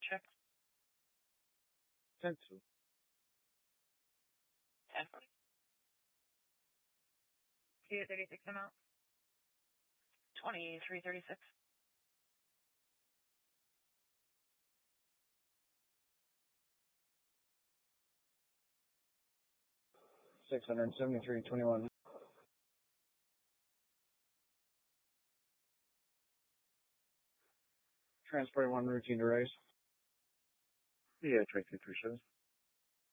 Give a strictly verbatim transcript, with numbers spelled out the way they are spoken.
check. ten two. ten forty. two thirty-six amount. twenty-three thirty-six. six hundred seventy-three twenty-one. Transport one routine to race. Yeah, twenty-three thirty-seven.